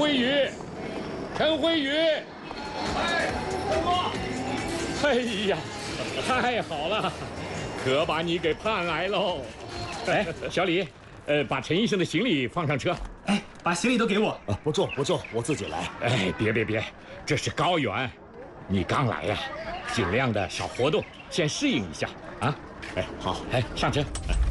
辉宇，陈辉宇。 哎，陈哥。 哎呀，太好了，可把你给盼来喽！哎，小李，把陈医生的行李放上车。 哎，把行李都给我。 不重，我自己来。 哎，别，这是高原，你刚来呀，尽量的少活动，先适应一下啊。哎，好，哎，上车。